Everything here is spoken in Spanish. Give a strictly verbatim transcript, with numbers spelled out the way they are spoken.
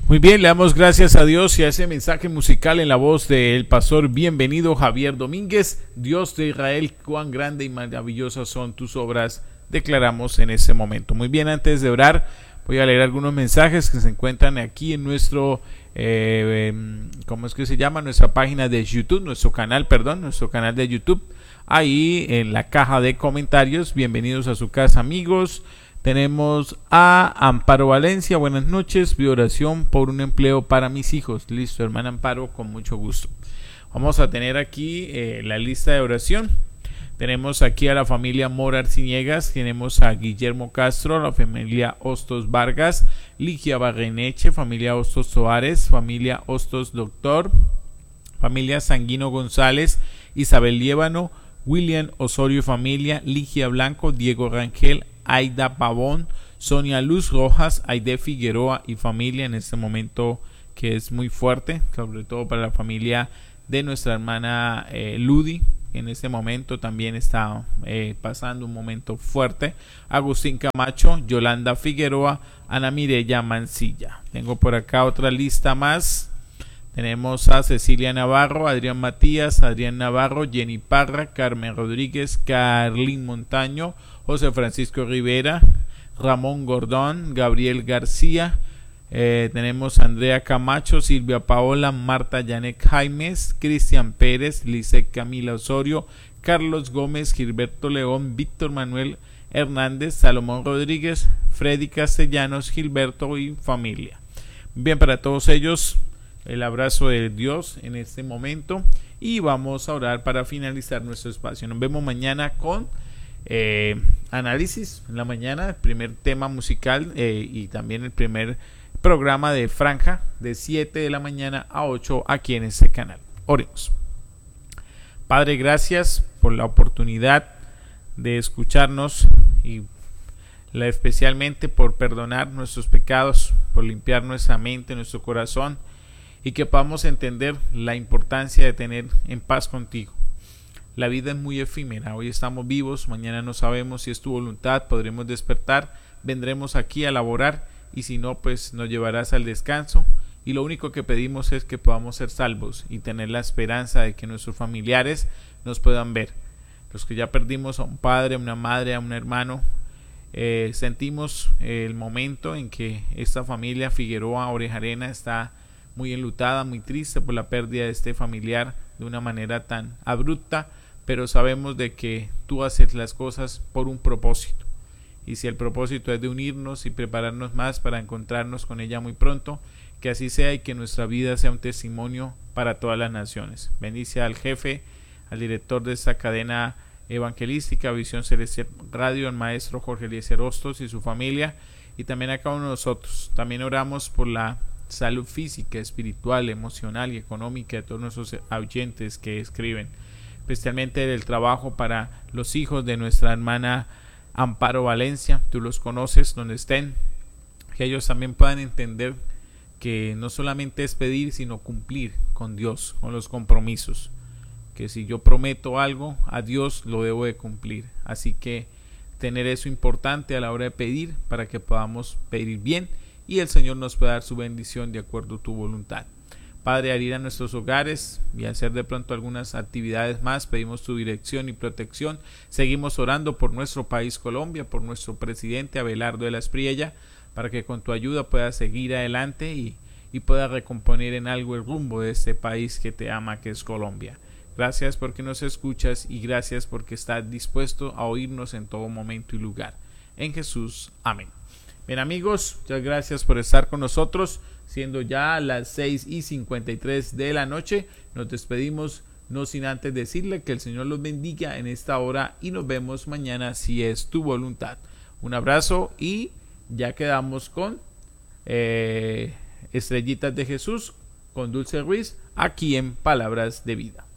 Muy bien, le damos gracias a Dios y a ese mensaje musical en la voz del pastor bienvenido Javier Domínguez. Dios de Israel, cuán grande y maravillosas son tus obras, declaramos en ese momento. Muy bien, antes de orar, voy a leer algunos mensajes que se encuentran aquí en nuestro, eh, ¿cómo es que se llama? Nuestra página de YouTube, nuestro canal, perdón, nuestro canal de YouTube. Ahí en la caja de comentarios, bienvenidos a su casa, amigos. Tenemos a Amparo Valencia, buenas noches, mi oración por un empleo para mis hijos. Listo, hermana Amparo, con mucho gusto. Vamos a tener aquí eh, la lista de oración. Tenemos aquí a la familia Mora Arciniegas, tenemos a Guillermo Castro, la familia Hostos Vargas, Ligia Barreneche, familia Hostos Soares, familia Hostos Doctor, familia Sanguino González, Isabel Liébano, William Osorio familia, Ligia Blanco, Diego Rangel, Aida Pavón, Sonia Luz Rojas, Aide Figueroa y familia en este momento que es muy fuerte, sobre todo para la familia de nuestra hermana eh, Ludi, que en este momento también está eh, pasando un momento fuerte. Agustín Camacho, Yolanda Figueroa, Ana Mireya Mancilla. Tengo por acá otra lista más. Tenemos a Cecilia Navarro, Adrián Matías, Adrián Navarro, Jenny Parra, Carmen Rodríguez, Carlín Montaño, José Francisco Rivera, Ramón Gordón, Gabriel García, eh, tenemos a Andrea Camacho, Silvia Paola, Marta Yanek Jaimes, Cristian Pérez, Lisset Camila Osorio, Carlos Gómez, Gilberto León, Víctor Manuel Hernández, Salomón Rodríguez, Freddy Castellanos, Gilberto y familia. Bien, para todos ellos el abrazo de Dios en este momento y vamos a orar para finalizar nuestro espacio. Nos vemos mañana con eh, análisis en la mañana, el primer tema musical eh, y también el primer programa de franja de siete de la mañana a ocho aquí en este canal. Oremos. Padre, gracias por la oportunidad de escucharnos y la, especialmente por perdonar nuestros pecados, por limpiar nuestra mente, nuestro corazón, y que podamos entender la importancia de tener en paz contigo. La vida es muy efímera, hoy estamos vivos, mañana no sabemos si es tu voluntad, podremos despertar, vendremos aquí a laborar y si no, pues nos llevarás al descanso, y lo único que pedimos es que podamos ser salvos y tener la esperanza de que nuestros familiares nos puedan ver. Los que ya perdimos a un padre, a una madre, a un hermano, eh, sentimos el momento en que esta familia Figueroa Orejarena está muy enlutada, muy triste por la pérdida de este familiar de una manera tan abrupta, pero sabemos de que tú haces las cosas por un propósito, y si el propósito es de unirnos y prepararnos más para encontrarnos con ella muy pronto, que así sea y que nuestra vida sea un testimonio para todas las naciones. Bendice al jefe, al director de esta cadena evangelística Visión Celestial Radio, el maestro Jorge Eliezer Hostos y su familia, y también a cada uno de nosotros. También oramos por la salud física, espiritual, emocional y económica de todos nuestros oyentes que escriben, especialmente del trabajo para los hijos de nuestra hermana Amparo Valencia. Tú los conoces donde estén, que ellos también puedan entender que no solamente es pedir, sino cumplir con Dios, con los compromisos, que si yo prometo algo a Dios lo debo de cumplir, así que tener eso importante a la hora de pedir para que podamos pedir bien y el Señor nos puede dar su bendición de acuerdo a tu voluntad. Padre, al ir a nuestros hogares y hacer de pronto algunas actividades más, pedimos tu dirección y protección. Seguimos orando por nuestro país Colombia, por nuestro presidente Abelardo de la Espriella, para que con tu ayuda pueda seguir adelante y, y pueda recomponer en algo el rumbo de este país que te ama, que es Colombia. Gracias porque nos escuchas y gracias porque estás dispuesto a oírnos en todo momento y lugar. En Jesús, amén. Bien, amigos, muchas gracias por estar con nosotros, siendo ya las seis y cincuenta y tres de la noche. Nos despedimos, no sin antes decirle que el Señor los bendiga en esta hora y nos vemos mañana si es tu voluntad. Un abrazo y ya quedamos con eh, Estrellitas de Jesús con Dulce Ruiz aquí en Palabras de Vida.